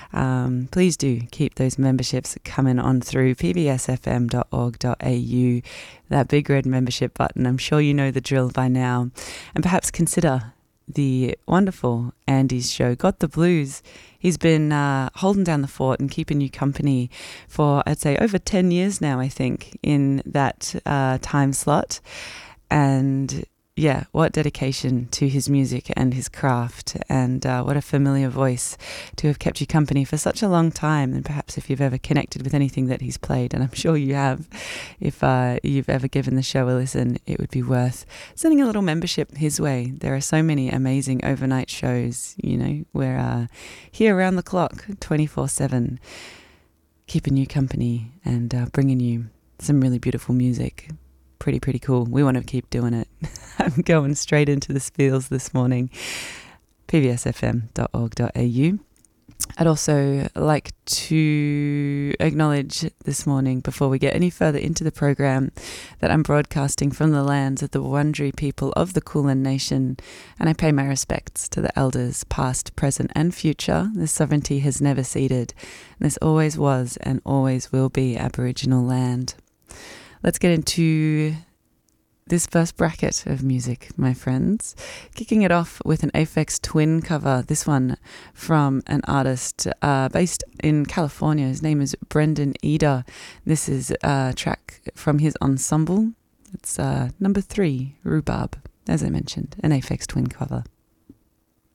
please do keep those memberships coming on through pbsfm.org.au, that big red membership button. I'm sure you know the drill by now. And perhaps consider the wonderful Andy's show, Got the Blues. He's been holding down the fort and keeping you company for, I'd say, over 10 years now, I think, in that time slot. And yeah, what dedication to his music and his craft, and what a familiar voice to have kept you company for such a long time. And perhaps if you've ever connected with anything that he's played, and I'm sure you have, if you've ever given the show a listen, it would be worth sending a little membership his way. There are so many amazing overnight shows, you know, we're here around the clock, 24/7, keeping you company and bringing you some really beautiful music. Pretty cool. We want to keep doing it. I'm going straight into the spiels this morning. pbsfm.org.au. I'd also like to acknowledge this morning, before we get any further into the program, that I'm broadcasting from the lands of the Wurundjeri people of the Kulin Nation, and I pay my respects to the elders past, present and future. This sovereignty has never ceded, and this always was and always will be Aboriginal land. Let's get into this first bracket of music, my friends. Kicking it off with an Aphex Twin cover. This one from an artist based in California. His name is Brendan Eder. This is a track from his ensemble. It's number 3, Rhubarb. As I mentioned, an Aphex Twin cover.